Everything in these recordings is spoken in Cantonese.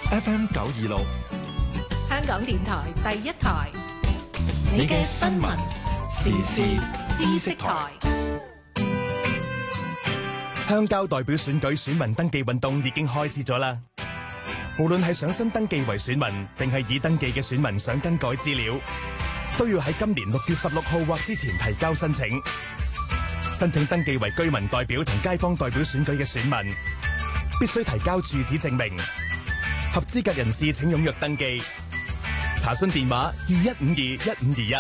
FM 926， 香港電台第一台，你嘅新聞時事知識台。 鄉郊代表選舉選民登記運動已經開始咗啦。無論係想新登記為選民，定係已登記嘅選民想更改資料，都要喺今年6月16號或之前提交申請。申請登記為居民代表同街坊代表選舉嘅選民，必須提交住址證明。合資格人士請踴躍登記。查詢電話21521521。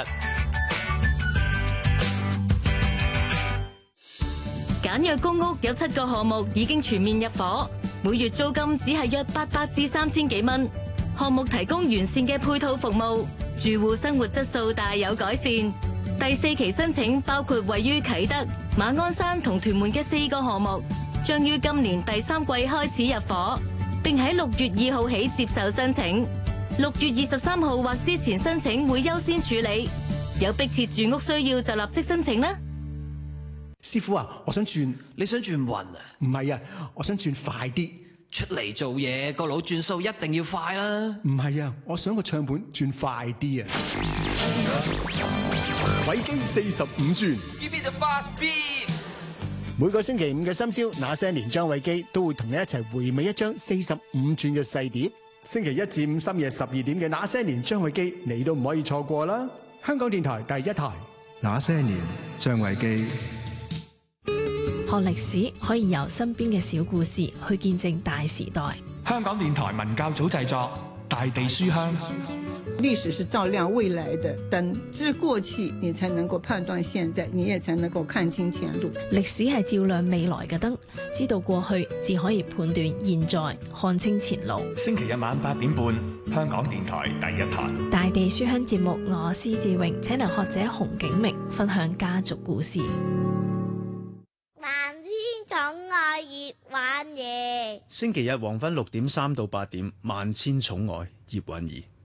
簡約公屋有7個項目已經全面入伙，每月租金只係約800至3000幾蚊。項目提供完善嘅配套服務，住戶生活質素大有改善。第4期申請包括位於啟德、馬鞍山同屯門嘅4個項目，將於今年第3季開始入伙，並喺6月2號起接受申請。6月23號或之前申請會優先處理，有迫切住屋需要就立即申請啦。 師傅啊，我想轉。 你想轉運啊？ 唔係啊，我想轉快啲。 出嚟做嘢個腦轉數一定要快啦。 唔係啊，我想個唱盤轉快啲啊。偉基45轉。 Give me the fast beat。 每個星期五嘅深宵，那些年張偉基都會同你一齊回味一張45轉嘅細碟。星期1至5深夜12點嘅那些年張偉基，你都唔可以錯過啦。香港電台第一台。 那些年張偉基。 學歷史可以由身邊嘅小故事去見證大時代。 香港電台文教組製作《大地書香》。 歷史是照亮未來的燈，知過去你才能夠判斷現在，你也才能夠看清前路。 歷史係照亮未來嘅燈，知道過去至可以判斷現在，看清前路。 星期日晚8點半，香港電台第一台 《大地書香》節目，我施志榮請嚟學者洪景明分享家族故事。 寵愛葉蘊儀， 星期日黃昏6點3到8點，萬千寵愛葉蘊儀。